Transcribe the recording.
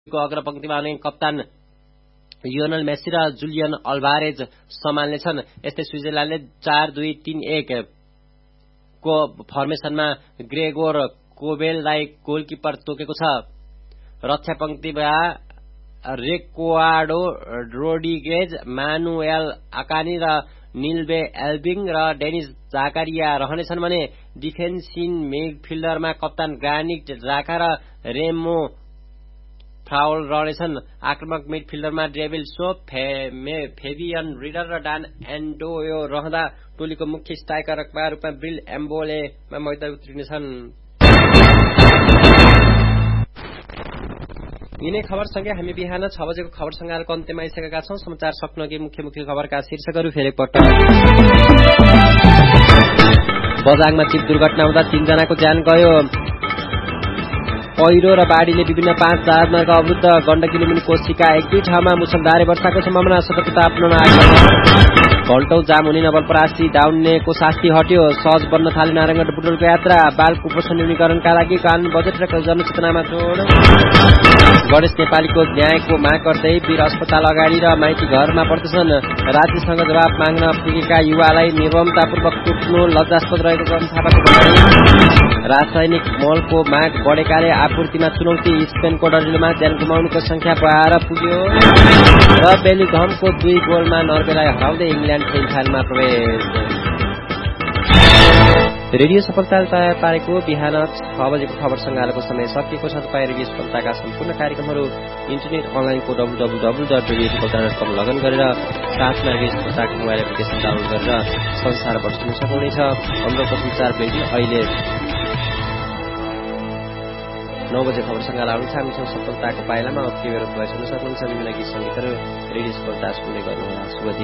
को अग्रपंक्तिमा हुने कप्तान लियोनल मेसी र जुलियन अल्भारेज सम्हाल्नेछन्। यस्तै स्विजरल्यान्डले 4-2-3-1 को फर्मेसनमा ग्रेगोर कोबेललाई गोलकिपर तोकेको छ। रक्षा पंक्तिमा रेक्वाडो रोड्रिगेज, मानुएल अकानी र निल्बे एल्बिङ र डेनिस जाकारिया रहनेछन् भने डिफेन्सिभ मिडफिल्डरमा कप्तान ग्रानिट जाका र रेमो फ्राउल रहनेछन्। आक्रमक मिडफिल्डरमा डेभिड सोप, फेबियन रिडर र डान एन्डोयो रहँदा टोलीको मुख्य स्ट्राइकरका रूपमा ब्रिल एम्बोलेमा मैदान उत्रिनेछन्। यिनै खबरसँगै हामी बिहान 6 बजेको खबर संगारको अन्त्यमा आइसकेका छौं। समाचार सक्नुअघि मुख्य मुख्य खबरका शीर्षकहरू फेरि पटक। बजाङमा चिप दुर्घटना हुँदा 3 जनाको ज्यान गयो। पहिरो र बाढीले विभिन्न 5 राजमार्ग अवरुद्ध। गण्डकी लुम्बिनी कोशिका 1-2 ठाउँमा मुसलधारे वर्षाको सम्भावना। सतर्कता अपनाउन आग्रह। घण्टौं जाम हुने नवलपरासी दाउन्नेको शास्ति हट्यो। सहज बन्न थाल्यो नारायणगढ बुटोलको यात्रा। बाल कुपोषण न्यूनीकरणका लागि कानून बजेट र जनचेतनामा जोड। गणेश नेपालीको न्यायको माग गर्दै वीर अस्पताल अगाडि र माइती घरमा प्रदर्शन। राज्यसँग जवाब माग्न पुगेका युवालाई निर्ममतापूर्वक कुट्नु लज्जास्पद रहेको गर्न थापाको भनाइ। रासायनिक मलको माग बढेकाले आपूर्तिमा चुनौती। स्पेनको डरिलोमा ज्यान गुमाउनुको संख्या बढाएर पुग्यो। र बेलिघमको 2 गोलमा नर्वेलाई हराउँदै इङ्ल्यान्ड क्वार्टरफाइनलमा प्रवेश। रेडियो सफलताले तयार पारेको बिहान 6 बजेको खबर संगालोको समय सकिएको छ। तपाईँ रेडियो सफलताका सम्पूर्ण कार्यक्रमहरू इन्टरनेट अनलाइनको www.radiosafalta.com लगइन गरेर साथमा रेडियो सफलताको मोबाइल एप्लिकेसन डाउनलोड गरेर संसारभर सुन्न सक्नुहुनेछ। हाम्रो संचार बुलेटिन अहिले 9 बजे खबर संगाल आउँछ। हामीसँग सफलताको पाइलामा अति बेर सुन्न सक्नुहुन्छ। विभिन्न गीत संगीतहरू रेडियो सफलता सुन्दै गर्नुहोला। शुभ दिन।